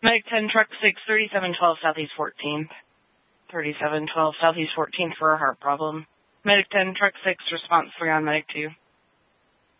Medic 10, Truck 6, 3712 Southeast 14th. 3712 Southeast 14th for a heart problem. Medic 10, Truck 6, response 3 on Medic 2.